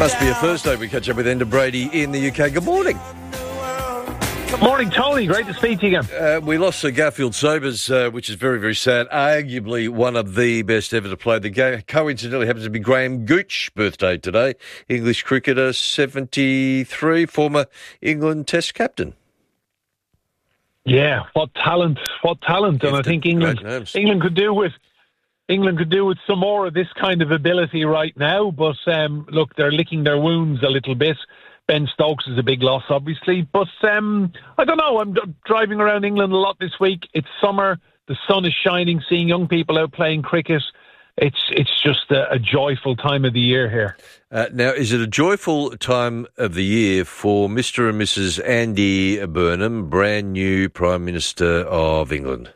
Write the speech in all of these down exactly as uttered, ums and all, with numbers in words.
Must be a Thursday. We catch up with Enda Brady in the U K. Good morning. Good morning, Tony. Great to speak to you again. Uh, we lost Sir Garfield Sobers, uh, which is very, very sad. Arguably one of the best ever to play the game. Coincidentally happens to be Graham Gooch's birthday today. English cricketer, seventy-three, former England Test captain. Yeah, what talent, what talent. And I think England England could do with England could do with some more of this kind of ability right now. But um, look, they're licking their wounds a little bit. Ben Stokes is a big loss, obviously. But um, I don't know. I'm driving around England a lot this week. It's summer. The sun is shining. Seeing young people out playing cricket. It's it's just a, a joyful time of the year here. Uh, now, is it a joyful time of the year for Mister and Missus Andy Burnham, brand new Prime Minister of England?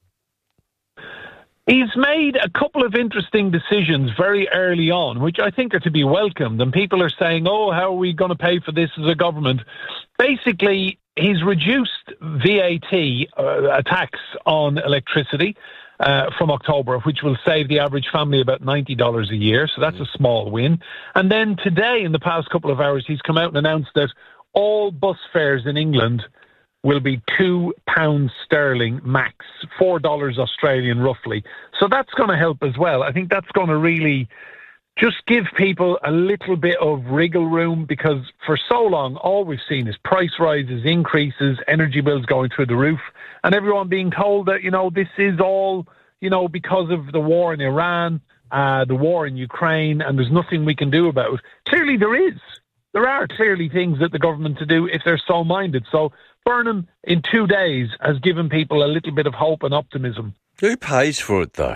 He's made a couple of interesting decisions very early on, which I think are to be welcomed. And people are saying, oh, how are we going to pay for this as a government? Basically, he's reduced V A T, uh, a tax on electricity, uh, from October, which will save the average family about ninety dollars a year. So that's a small win. And then today, in the past couple of hours, he's come out and announced that all bus fares in England will be two pounds sterling max, four dollars Australian roughly. So that's going to help as well. I think that's going to really just give people a little bit of wriggle room, because for so long, all we've seen is price rises, increases, energy bills going through the roof, and everyone being told that, you know, this is all, you know, because of the war in Iran, uh, the war in Ukraine, and there's nothing we can do about it. Clearly there is. There are clearly things that the government to do if they're so minded. So Burnham, in two days, has given people a little bit of hope and optimism. Who pays for it, though?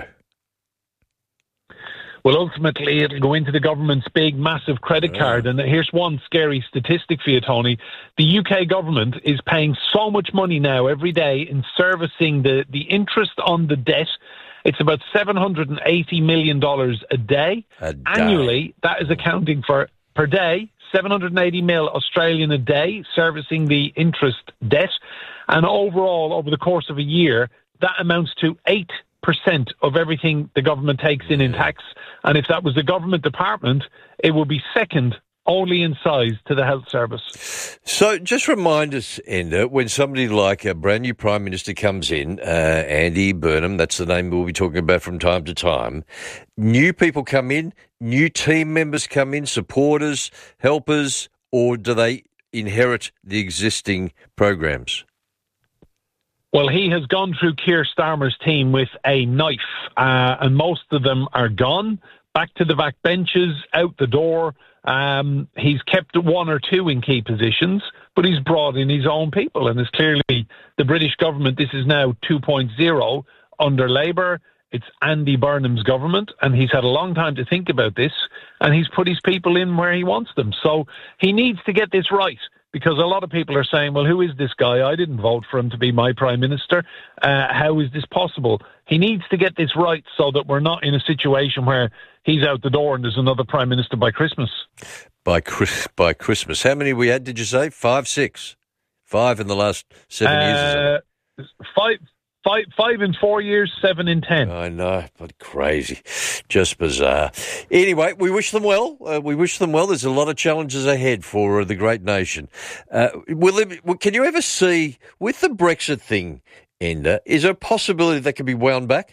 Well, ultimately, it'll go into the government's big, massive credit yeah. card. And here's one scary statistic for you, Tony. The U K government is paying so much money now every day in servicing the, the interest on the debt. It's about seven hundred eighty million dollars a day. A day. Annually, that is accounting for, per day, seven hundred eighty mil Australian a day, servicing the interest debt. And overall, over the course of a year, that amounts to eight percent of everything the government takes in in tax. And if that was the government department, it would be second only in size to the health service. So just remind us, Enda, when somebody like a brand new Prime Minister comes in, uh, Andy Burnham, that's the name we'll be talking about from time to time, new people come in, new team members come in, supporters, helpers, or do they inherit the existing programs? Well, he has gone through Keir Starmer's team with a knife, uh, and most of them are gone, back to the back benches, out the door. Um, he's kept one or two in key positions, but he's brought in his own people, and it's clearly the British government. This is now two point oh under Labour. It's Andy Burnham's government, and he's had a long time to think about this, and he's put his people in where he wants them. So he needs to get this right, because a lot of people are saying, well, who is this guy? I didn't vote for him to be my Prime Minister. Uh, how is this possible? He needs to get this right so that we're not in a situation where he's out the door and there's another Prime Minister by Christmas. By by Christmas. How many we had, did you say? Five, six? Five in the last seven uh, years or something? Five. Five, five in four years, seven in ten. I know, but crazy. Just bizarre. Anyway, we wish them well. Uh, we wish them well. There's a lot of challenges ahead for uh, the great nation. Uh, will it, can you ever see, with the Brexit thing, Enda, is there a possibility that can be wound back?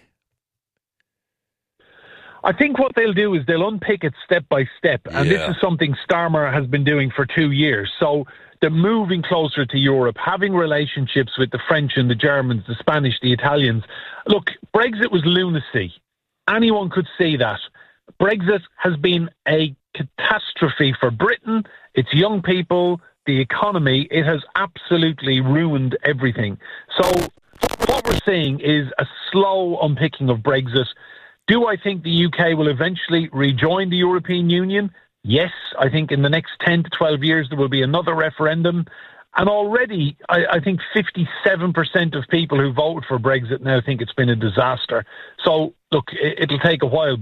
I think what they'll do is they'll unpick it step by step. And yeah. this is something Starmer has been doing for two years. So they're moving closer to Europe, having relationships with the French and the Germans, the Spanish, the Italians. Look, Brexit was lunacy. Anyone could see that. Brexit has been a catastrophe for Britain, its young people, the economy. It has absolutely ruined everything. So what we're seeing is a slow unpicking of Brexit. Do I think the U K will eventually rejoin the European Union? Yes, I think in the next ten to twelve years there will be another referendum. And already, I, I think fifty-seven percent of people who voted for Brexit now think it's been a disaster. So, look, it, it'll take a while, but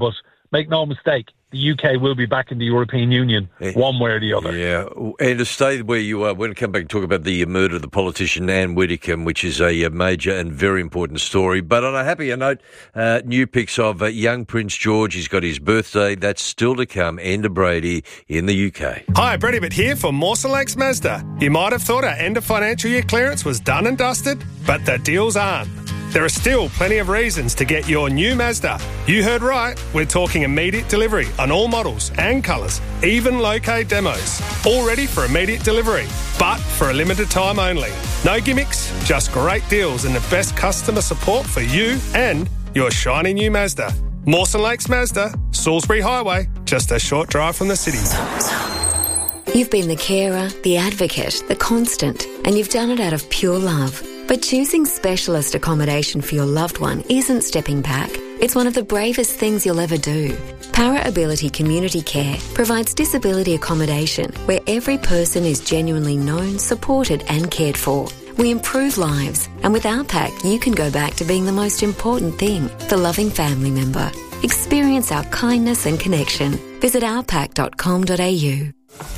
make no mistake, the U K will be back in the European Union, one way or the other. Yeah, and to stay where you are, we're going to come back and talk about the murder of the politician Anne Widdecombe, which is a major and very important story. But on a happier note, uh, new pics of uh, young Prince George. He's got his birthday. That's still to come. Enda Brady in the U K. Hi, Brady Bitt here for Mawson Lakes Mazda. You might have thought our end of financial year clearance was done and dusted, but the deals aren't. There are still plenty of reasons to get your new Mazda. You heard right, we're talking immediate delivery on all models and colours, even low-K demos. All ready for immediate delivery, but for a limited time only. No gimmicks, just great deals and the best customer support for you and your shiny new Mazda. Mawson Lakes Mazda, Salisbury Highway, just a short drive from the city. You've been the carer, the advocate, the constant, and you've done it out of pure love. But choosing specialist accommodation for your loved one isn't stepping back. It's one of the bravest things you'll ever do. Para Ability Community Care provides disability accommodation where every person is genuinely known, supported and cared for. We improve lives, and with our pack you can go back to being the most important thing, the loving family member. Experience our kindness and connection. Visit our pack dot com dot a u.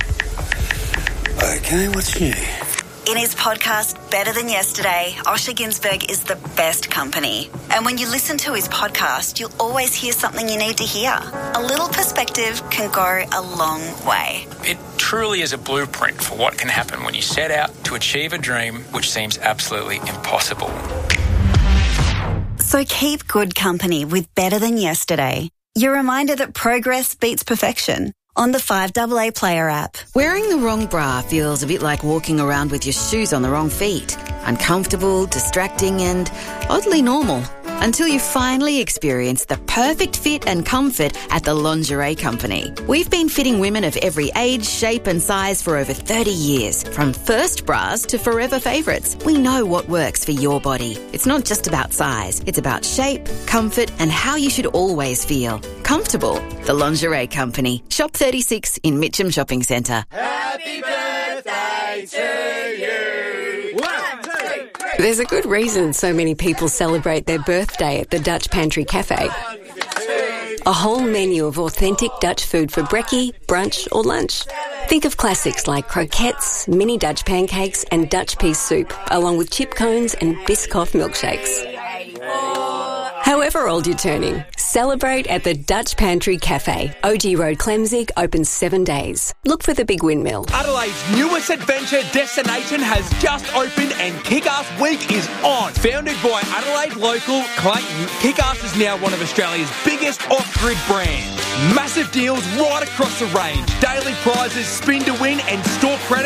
Okay, what's new? In his podcast, Better Than Yesterday, Osher Günsberg is the best company. And when you listen to his podcast, you'll always hear something you need to hear. A little perspective can go a long way. It truly is a blueprint for what can happen when you set out to achieve a dream which seems absolutely impossible. So keep good company with Better Than Yesterday. Your reminder that progress beats perfection. On the five A A Player app. Wearing the wrong bra feels a bit like walking around with your shoes on the wrong feet. Uncomfortable, distracting and oddly normal. Until you finally experience the perfect fit and comfort at the Lingerie Company. We've been fitting women of every age, shape and size for over thirty years. From first bras to forever favourites. We know what works for your body. It's not just about size. It's about shape, comfort and how you should always feel. Comfortable. The Lingerie Company. Shop thirty-six in Mitcham Shopping Centre. Happy birthday to you. One, two, three. There's a good reason so many people celebrate their birthday at the Dutch Pantry Cafe. A whole menu of authentic Dutch food for brekkie, brunch or lunch. Think of classics like croquettes, mini Dutch pancakes and Dutch pea soup, along with chip cones and Biscoff milkshakes. However old you're turning, celebrate at the Dutch Pantry Cafe. O G Road, Clemzig, open seven days. Look for the Big Windmill. Adelaide's newest adventure destination has just opened and Kick-Ass Week is on. Founded by Adelaide local Clayton, Kick-Ass is now one of Australia's biggest off-grid brands. Massive deals right across the range. Daily prizes, spin to win and store credit